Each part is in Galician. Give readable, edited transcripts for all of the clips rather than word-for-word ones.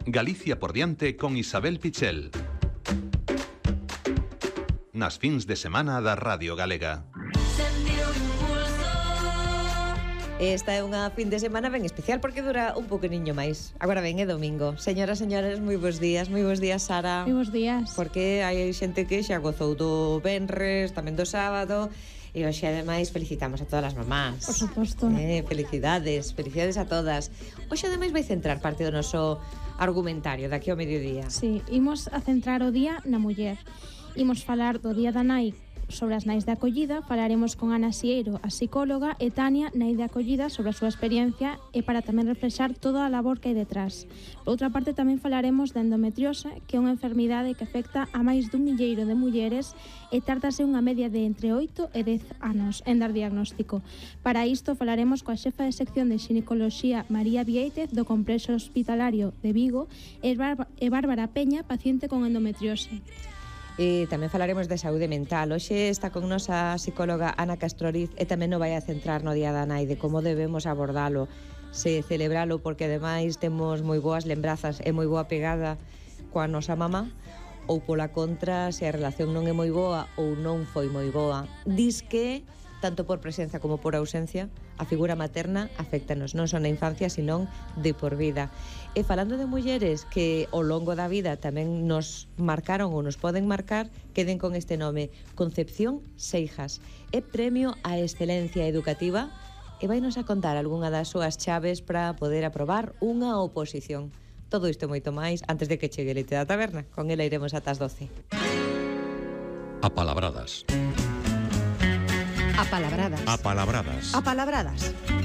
Galicia por diante con Isabel Pichel. Nas fins de semana da Radio Galega. Esta é unha fin de semana ben especial porque dura un poqueniño máis. Agora ben, é domingo. Señoras, señores, moi bons días, Sara. Moi bons días. Porque hai xente que xa gozou do venres, tamén do sábado. E hoxe, ademais, felicitamos a todas as mamás. Por suposto. Felicidades a todas. Hoxe, ademais, vai centrar parte do noso argumentario daqui ao mediodía. Sí, imos a centrar o día na muller. Imos falar do Día da Nai sobre as nais de acollida, falaremos con Ana Sieiro, a psicóloga, e Tania, nai de acollida, sobre a súa experiencia e para tamén reflexar toda a labor que hai detrás. Por outra parte, tamén falaremos da endometriose, que é unha enfermidade que afecta a máis dun milleiro de mulleres e tardase unha media de entre 8 e 10 anos en dar diagnóstico. Para isto falaremos coa xefa de sección de xinecoloxía María Vieitez do Complexo Hospitalario de Vigo e Bárbara Peña, paciente con endometriose. E tamén falaremos de saúde mental. Hoxe está con nos a psicóloga Ana Castroriz e tamén nos vai a centrar no Día da Nai, de como debemos abordalo, se celebralo, porque ademais temos moi boas lembrazas e moi boa pegada coa nosa mamá, ou pola contra, se a relación non é moi boa ou non foi moi boa. Dis que, tanto por presenza como por ausencia, a figura materna afectanos non só na infancia, senón de por vida. E falando de mulleres que ao longo da vida tamén nos marcaron ou nos poden marcar, queden con este nome, Concepción Seijas. É premio á excelencia educativa e vainos a contar algunha das súas chaves para poder aprobar unha oposición. Todo isto e moito máis antes de que chegue Leite da Taberna. Con ela iremos ata as 12. Apalabradas. Apalabradas. Apalabradas. Apalabradas.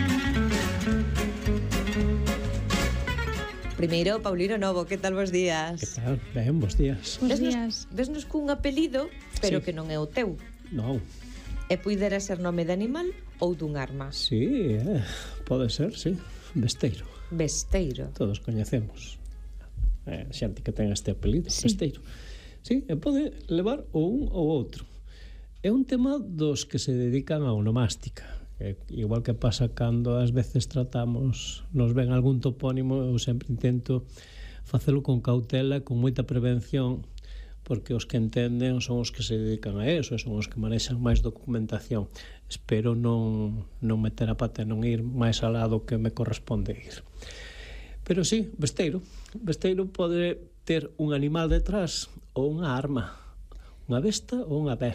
Primeiro, Paulino Novo, que tal, bons días? Que tal? Ben, bons días. Bons días. Vesnos cun apelido, pero Sí. que non é o teu. Non. E puidera ser nome de animal ou dun arma? Sí, pode ser, sí. Besteiro. Besteiro. Todos coñecemos. Xente que ten este apelido, Sí. Besteiro. Sí, e pode levar o un ou outro. É un tema dos que se dedican a onomástica. Igual que pasa cando ás veces tratamos, nos ven algún topónimo, eu sempre intento facelo con cautela, con moita prevención, porque os que entenden son os que se dedican a eso, son os que manexan máis documentación. Espero non meter a pata e non ir máis alá do que me corresponde ir. Pero sí, besteiro. Besteiro pode ter un animal detrás ou unha arma. Unha besta ou unha